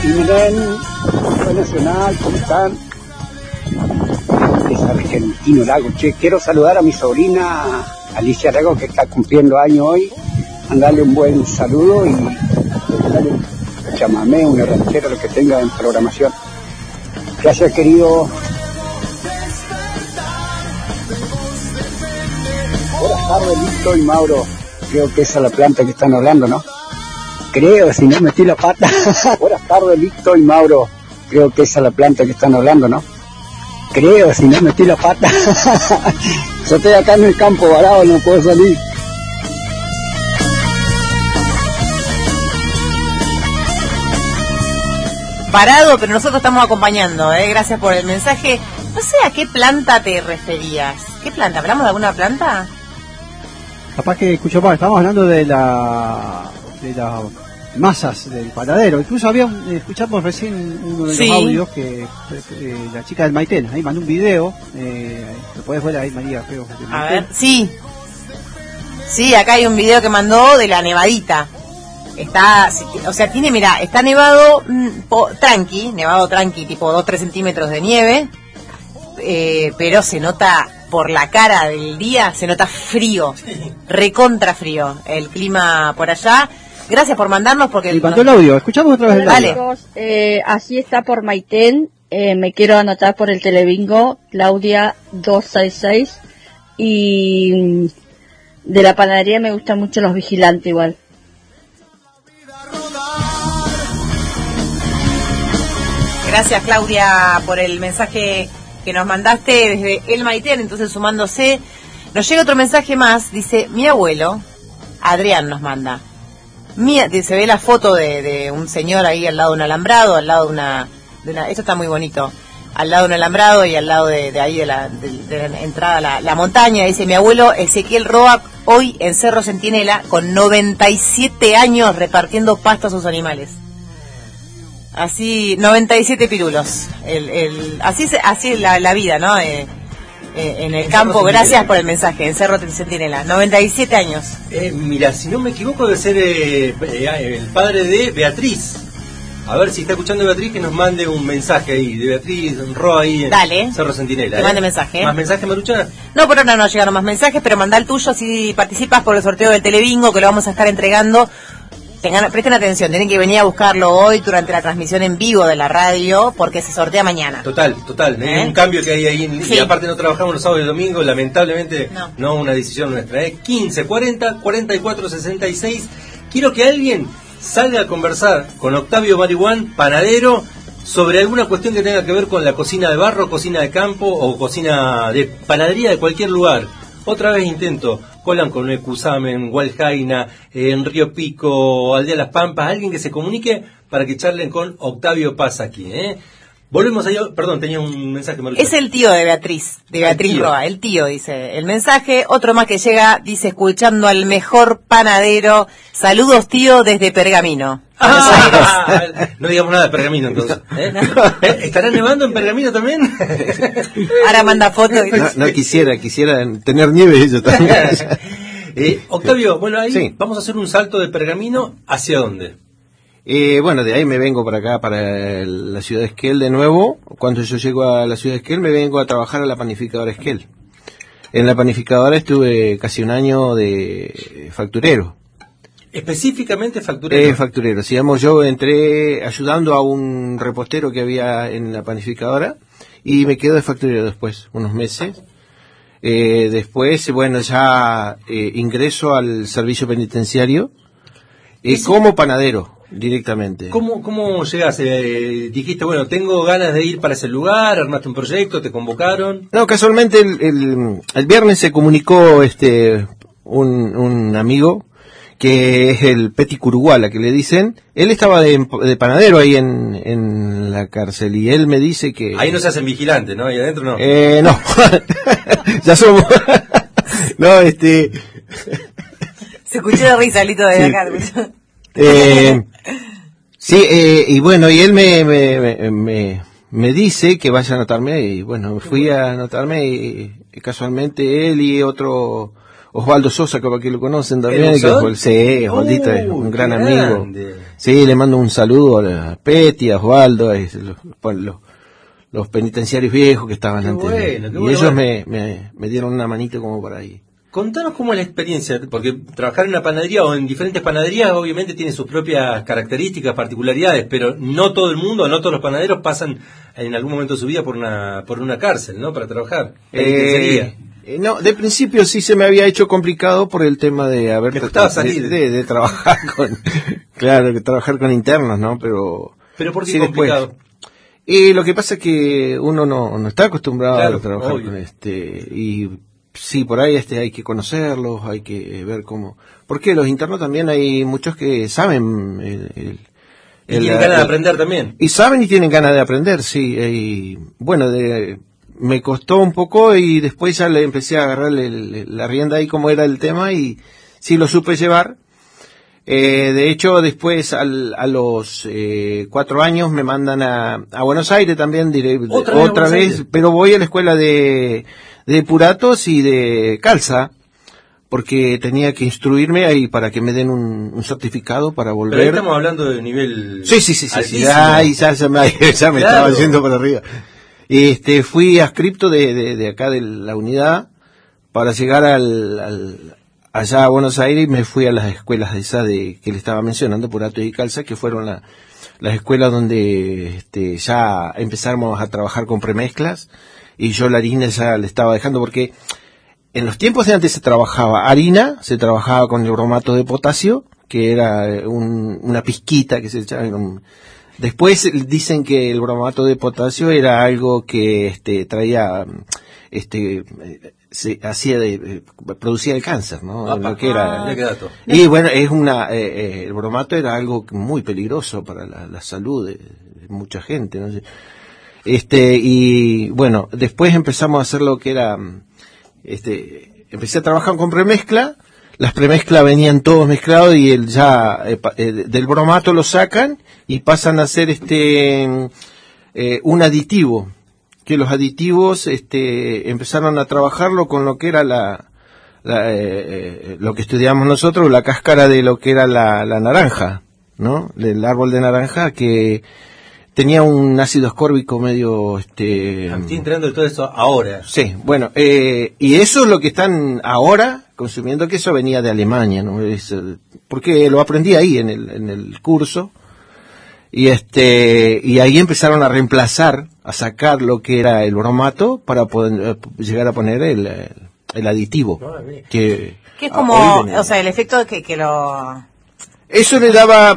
Miren, Fue Nacional, ¿cómo están? Es Argentino Lago. Che, quiero saludar a mi sobrina Alicia Lago, que está cumpliendo año hoy. Mandarle un buen saludo y darle un chamamé, una ranchera, lo que tenga en programación. Gracias, querido. Buenas tardes, Lito y Mauro. Creo que esa es la planta que están hablando, ¿no? Creo, si no metí la pata. Buenas tardes, Lito y Mauro. Creo que esa es la planta que están hablando, ¿no? Creo, si no metí la pata. Yo estoy acá en el campo varado, no puedo salir. Parado, pero nosotros estamos acompañando, gracias por el mensaje. No sé a qué planta te referías. ¿Qué planta? ¿Hablamos de alguna planta? Capaz que escuchó mal, estamos hablando de las masas del panadero. Incluso escuchamos recién uno de los audios que la chica del Maitén, ahí mandó un video, lo podés ver ahí, María, creo. A ver, sí, acá hay un video que mandó de la nevadita. Está, o sea, está nevado nevado tranqui, tipo 2-3 centímetros de nieve, pero se nota por la cara del día, se nota frío, recontra frío el clima por allá. Gracias por mandarnos porque... Y mandó el audio, escuchamos otra vez el audio. Dale. Así está por Maitén, me quiero anotar por el Telebingo, Claudia 266, y de la panadería me gustan mucho los vigilantes igual. Gracias, Claudia, por el mensaje que nos mandaste desde El Maitén, entonces sumándose. Nos llega otro mensaje más, dice, mi abuelo, Adrián nos manda. Se ve la foto de un señor ahí al lado de un alambrado, al lado de una esto está muy bonito, al lado de un alambrado y al lado de la entrada a la montaña. Dice, mi abuelo Ezequiel Roa, hoy en Cerro Centinela, con 97 años repartiendo pasto a sus animales. Así, 97 pirulos. Así es la vida, ¿no? En el campo. Gracias por el mensaje. En Cerro Centinela. 97 años. Mira, si no me equivoco, debe ser el padre de Beatriz. A ver si está escuchando Beatriz, que nos mande un mensaje ahí. De Beatriz Roa ahí en Cerro Centinela. Que mande mensaje. ¿Más mensajes, Marucha? No, por ahora no llegaron más mensajes, pero mandá el tuyo si participas por el sorteo del Telebingo, que lo vamos a estar entregando. Presten atención, tienen que venir a buscarlo hoy durante la transmisión en vivo de la radio, porque se sortea mañana. Total, un cambio que hay ahí, y aparte no trabajamos los sábados y domingos, lamentablemente, no una decisión nuestra. 15 40 44 66. Quiero que alguien salga a conversar con Octavio Marihuán, panadero, sobre alguna cuestión que tenga que ver con la cocina de barro, cocina de campo o cocina de panadería de cualquier lugar. Otra vez intento, Colan con Ecusamen, Hualjaina, en Río Pico, Aldea Las Pampas, alguien que se comunique para que charlen con Octavio Paz aquí, Volvemos allá, perdón, tenía un mensaje. Marucha. Es el tío de Beatriz Roa, el tío dice el mensaje. Otro más que llega, dice, escuchando al mejor panadero, saludos tío desde Pergamino. No digamos nada de Pergamino entonces. ¿Estará nevando en Pergamino también? Ahora manda fotos. No quisiera tener nieve ellos también. Octavio, bueno, ahí vamos a hacer un salto de Pergamino, ¿hacia dónde? Bueno, de ahí me vengo para acá, para la ciudad de Esquel de nuevo. Cuando yo llego a la ciudad de Esquel, me vengo a trabajar a la panificadora Esquel. En la panificadora estuve casi un año de facturero. ¿Específicamente facturero? Facturero. Digamos, yo entré ayudando a un repostero que había en la panificadora y me quedo de facturero después, unos meses. Después, bueno, ya ingreso al servicio penitenciario como panadero. Directamente. ¿Cómo llegaste? Dijiste, bueno, tengo ganas de ir para ese lugar, armaste un proyecto, te convocaron. No, casualmente el viernes se comunicó un amigo que es el Peti Curuguala, que le dicen. Él estaba de panadero ahí en la cárcel y él me dice que... Ahí no se hacen vigilantes, ¿no? Ahí adentro no. No. Ya somos... No, Se escuchó de risa, Lito, de acá. Y bueno, y él me dice que vaya a anotarme, y bueno, fui a anotarme y casualmente él y otro Osvaldo Sosa, que lo conocen también, que Osvaldito es un gran amigo. Sí, le mando un saludo a Peti, a Osvaldo, a los penitenciarios viejos que estaban antes. Y ellos me dieron una manito como por ahí. Contanos cómo es la experiencia, porque trabajar en una panadería o en diferentes panaderías obviamente tiene sus propias características, particularidades, pero no todo el mundo, no todos los panaderos pasan en algún momento de su vida por una cárcel, ¿no? Para trabajar. No, de principio sí se me había hecho complicado por el tema de haber de trabajar con, claro, que trabajar con internos, ¿no? Pero ¿por qué sí, complicado? Y lo que pasa es que uno no está acostumbrado a trabajar obvio. con y sí, por ahí hay que conocerlos, hay que ver cómo, porque los internos también hay muchos que saben tienen ganas de aprender también. Y saben y tienen ganas de aprender, sí. Y bueno, me costó un poco y después ya le empecé a agarrarle la rienda ahí como era el tema y sí lo supe llevar. De hecho, después a los 4 años me mandan a Buenos Aires también, otra vez, pero voy a la escuela de Puratos y de Calza, porque tenía que instruirme ahí para que me den un certificado para volver. Pero ahí estamos hablando de nivel Sí. Ya me estaba yendo para arriba. Fui adscripto de acá de la unidad para llegar allá a Buenos Aires y me fui a las escuelas que le estaba mencionando, Puratos y Calza, que fueron las escuelas donde ya empezamos a trabajar con premezclas y yo la harina ya le estaba dejando porque en los tiempos de antes se trabajaba harina, se trabajaba con el bromato de potasio, que era una pizquita que se echaba Después dicen que el bromato de potasio era algo que traía, producía el cáncer, ¿no? Lo que era. Y bueno, el bromato era algo muy peligroso para la salud de mucha gente, ¿no? Y bueno, después empezamos a hacer lo que era, empecé a trabajar con premezcla. Las premezclas venían todos mezclados y del bromato lo sacan y pasan a hacer un aditivo, que los aditivos empezaron a trabajarlo con lo que era lo que estudiamos nosotros, la cáscara de lo que era la naranja, ¿no? Del árbol de naranja, que tenía un ácido ascórbico medio estoy entrando de todo eso ahora. Sí, bueno, y eso es lo que están ahora consumiendo, que eso venía de Alemania, ¿no? Porque lo aprendí ahí en el curso y ahí empezaron a reemplazar, a sacar lo que era el bromato para poder llegar a poner el aditivo. Que es como, o sea, el efecto que lo... Eso le daba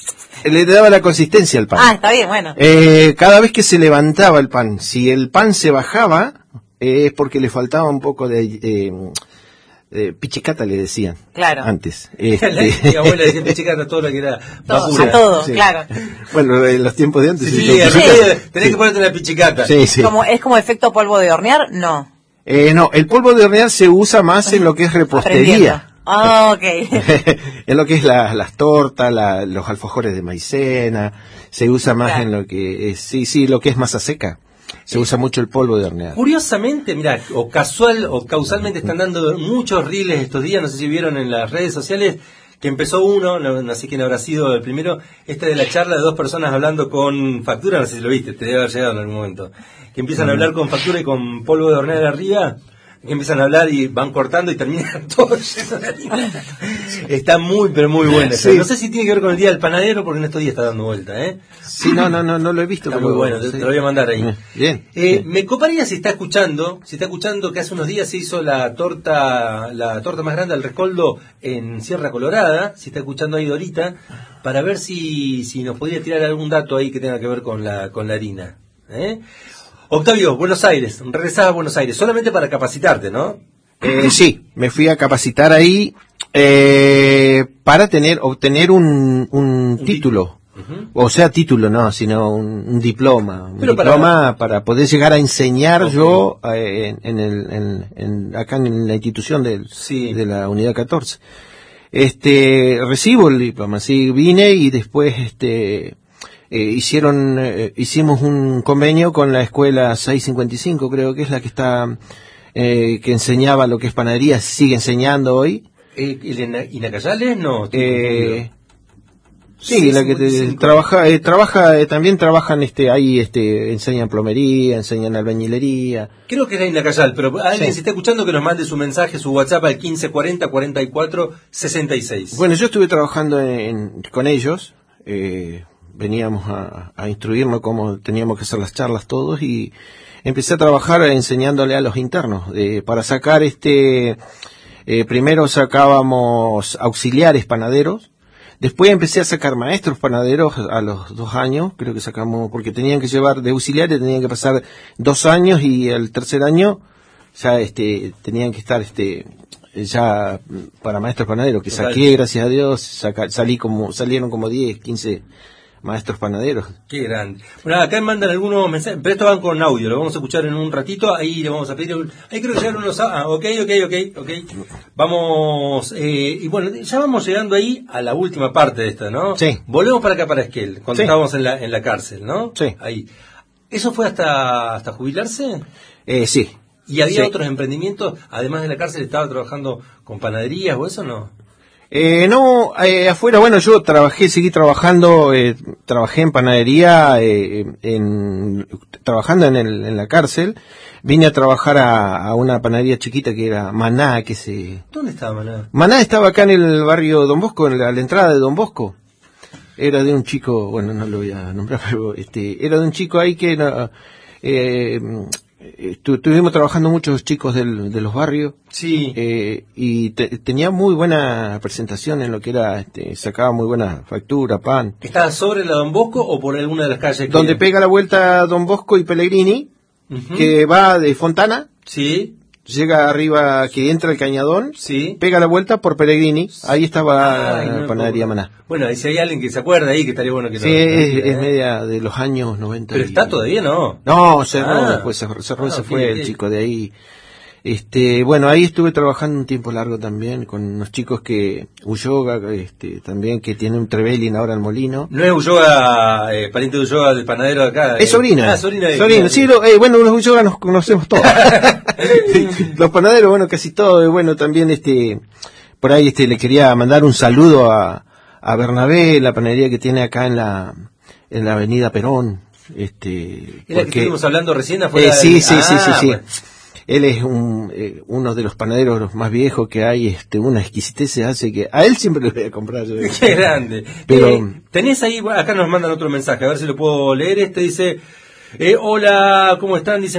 la consistencia al pan. Ah, está bien, bueno. Cada vez que se levantaba el pan, si el pan se bajaba, es porque le faltaba un poco de pichicata, le decían. Claro. Antes. Mi abuela decía pichicata, todo lo que era basura. A todo, sí. Claro. Bueno, en los tiempos de antes. Sí, tenés que ponerte una pichicata. Sí. ¿Es como efecto polvo de hornear? No. No, el polvo de hornear se usa más en lo que es repostería. Okay. En lo que es las tortas, los alfajores de maicena, se usa más en lo que es, lo que es masa seca. Se usa mucho el polvo de hornear. Curiosamente, mirá, o causalmente están dando muchos reels estos días, no sé si vieron en las redes sociales, que empezó uno, no sé quién habrá sido el primero, de la charla de 2 personas hablando con factura, no sé si lo viste, te debe haber llegado en algún momento, que empiezan a hablar con factura y con polvo de hornear arriba, que empiezan a hablar y van cortando y terminan todos llenos de harina. Está muy, pero muy buena. Sí. No sé si tiene que ver con el Día del Panadero, porque en estos días está dando vuelta, Sí, no lo he visto. Está muy bueno, te lo voy a mandar ahí. Bien. Me coparía si está escuchando que hace unos días se hizo la torta más grande del Rescoldo en Sierra Colorada, si está escuchando ahí Dorita, para ver si nos podría tirar algún dato ahí que tenga que ver con la harina. Octavio, Buenos Aires, regresás a Buenos Aires, solamente para capacitarte, ¿no? Sí, me fui a capacitar ahí para obtener un título. O sea, título no, sino un diploma. Para poder llegar a enseñar yo acá en la institución de la Unidad 14. Recibo el diploma, sí, vine y después hicimos un convenio con la escuela 655, creo que es la que está que enseñaba lo que es panadería, sigue enseñando hoy. ¿Y Nacayales? No. Sí, la que también trabajan ahí enseñan plomería, enseñan albañilería. Creo que es Reina Cayal, pero alguien se está escuchando que nos mande su mensaje, su WhatsApp al 1540 44 66. Bueno, yo estuve trabajando con ellos, veníamos a instruirnos cómo teníamos que hacer las charlas todos y empecé a trabajar enseñándole a los internos para sacar primero sacábamos auxiliares panaderos. Después empecé a sacar maestros panaderos a los 2 años, creo que sacamos, porque tenían que llevar de auxiliares, tenían que pasar 2 años y el tercer año ya tenían que estar ya para maestros panaderos, que saqué, gracias a Dios, salieron como 10, 15 maestros panaderos. Qué grande. Bueno, acá me mandan algunos mensajes, pero estos van con audio, lo vamos a escuchar en un ratito, ahí le vamos a pedir, ahí creo que llegaron unos, ok. Vamos, y bueno, ya vamos llegando ahí a la última parte de esta, ¿no? Sí. Volvemos para acá, para Esquel, cuando estábamos en la cárcel, ¿no? Sí. Ahí. ¿Eso fue hasta jubilarse? Sí. ¿Y había otros emprendimientos, además de la cárcel, estaba trabajando con panaderías o eso no? Afuera, bueno, yo seguí trabajando, trabajé en panadería, trabajando en la cárcel. Vine a trabajar a una panadería chiquita que era Maná, ¿Dónde estaba Maná? Maná estaba acá en el barrio Don Bosco, en la entrada de Don Bosco. Era de un chico, bueno, no lo voy a nombrar, pero era de un chico ahí que estuvimos trabajando muchos chicos de los barrios. Sí. Y tenía muy buena presentación en lo que era, sacaba muy buena factura, pan. ¿Estaba sobre la Don Bosco o por alguna de las calles? Donde pega la vuelta Don Bosco y Pellegrini, que va de Fontana. Sí. Llega arriba, que entra el Cañadón, sí, pega la vuelta por Pellegrini, ahí estaba la panadería Maná. Bueno, y si hay alguien que se acuerda ahí, que estaría bueno que sí, es media de los años 90. ¿Pero está todavía, no? No, cerró, después cerró, se fue el chico de ahí. Bueno, ahí estuve trabajando un tiempo largo también con unos chicos que Ulloga, también que tiene un Trevelin ahora al molino. No es Ulloga, pariente de Ulloga del panadero de acá. Es sobrina. Sobrina. Sí, bueno, los Ulloga nos conocemos todos. Los panaderos, bueno, casi todos. Bueno, también por ahí le quería mandar un saludo a Bernabé, la panadería que tiene acá en la avenida Perón. ¿Era que estuvimos hablando recién sí. Bueno. Él es uno de los panaderos más viejos que hay, una exquisitez se hace que a él siempre le voy a comprar. Qué grande. Pero tenés ahí, acá nos mandan otro mensaje, a ver si lo puedo leer. Dice, hola, ¿cómo están? Dice,